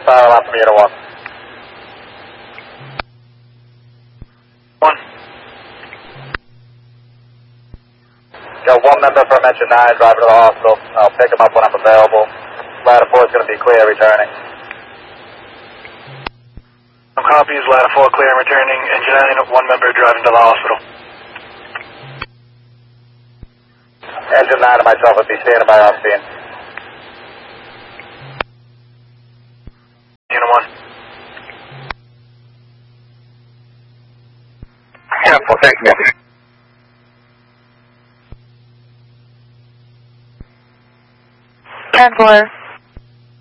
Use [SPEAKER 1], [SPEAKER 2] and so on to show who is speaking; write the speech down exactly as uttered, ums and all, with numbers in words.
[SPEAKER 1] Fire alarm from Unit one. One. Got one member from Engine nine driving to the hospital. I'll pick him up when I'm available. Ladder four is going to be clear returning.
[SPEAKER 2] No copies, ladder four clear and returning. Engine nine, one member driving to the hospital.
[SPEAKER 1] Engine nine and myself would be standing by on scene.
[SPEAKER 2] Unit one.
[SPEAKER 1] Yeah, well, thank you.
[SPEAKER 3] ten four.